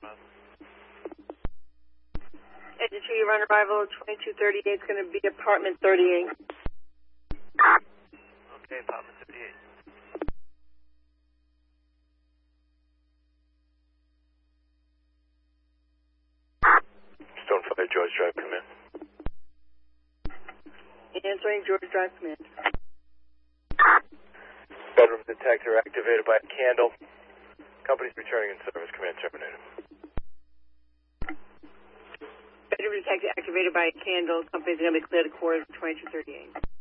Engine 2, you're on arrival, 2238 is going to be apartment 38. Okay, apartment 38. Stonefire, George Drive, come in. Answering George Drive Command. Bedroom detector activated by a candle. Company's returning in service. Command terminated. Bedroom detector activated by a candle. Company's going to be cleared to quarters 2238.